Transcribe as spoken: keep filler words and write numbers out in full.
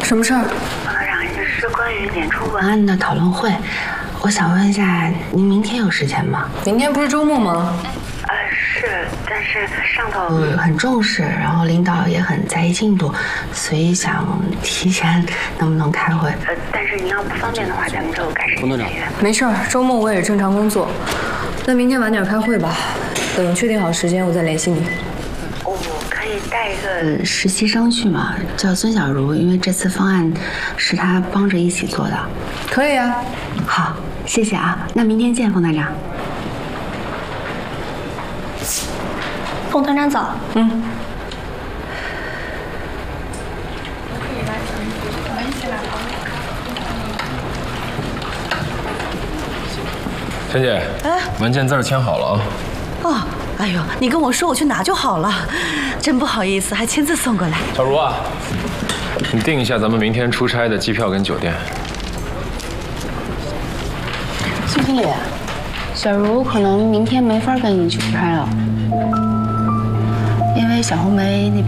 什么事儿？ 科长，是关于演出文案的讨论会。我想问一下，您明天有时间吗？ 明天不是周末吗？ 呃，是，但是上头呃很重视，然后领导也很在意进度，所以想提前能不能开会？呃，但是您要不方便的话，咱们就改时间约。 没事儿，周末我也是正常工作。那明天晚点开会吧，等确定好时间我再联系你。 我可以带一个实习生去吗？叫孙小茹，因为这次方案是她帮着一起做的。 可以啊。 好，谢谢啊。那明天见，冯团长。 冯团长早。 嗯。 芊姐，哎，文件字儿签好了啊。 哦，哎呦，你跟我说，我去拿就好了。真不好意思，还签字送过来。 小茹啊，你定一下咱们明天出差的机票跟酒店。 孙经理，小茹可能明天没法跟你去出差了，因为小红梅那边。